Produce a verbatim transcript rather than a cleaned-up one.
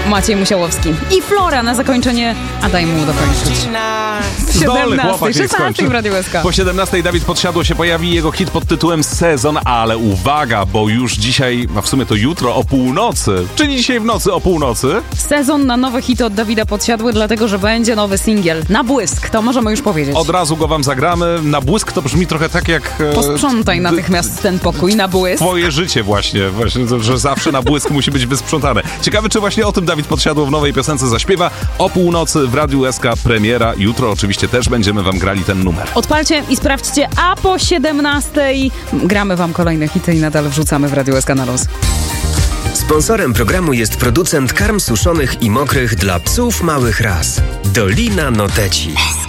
Maciej Musiałowski. I Flora na zakończenie, a daj mu dokończyć. siedemnastej, szesnastej w Radiu S K. Po siedemnastej Dawid Podsiadło się pojawi, jego hit pod tytułem Sezon, ale uwaga, bo już dzisiaj, a w sumie to jutro o północy, czyli dzisiaj w nocy o północy. Sezon na nowe hity od Dawida Podsiadły, dlatego że będzie nowy singiel. Na błysk, to możemy już powiedzieć. Od razu go wam zagramy. Na błysk to brzmi trochę tak jak... E, Posprzątaj natychmiast ten pokój na błysk. Twoje życie właśnie, właśnie, że zawsze na błysk musi być wysprzątane. Ciekawe, czy właśnie o tym Dawid Podsiadło w nowej piosence zaśpiewa. O północy w Radiu S K premiera. Jutro oczywiście też będziemy wam grali ten numer. Odpalcie i sprawdźcie, a po siedemnastej gramy wam kolejne hity i nadal wrzucamy w Radiu S K na los. Sponsorem programu jest producent karm suszonych i mokrych dla psów małych ras. Dolina Noteci.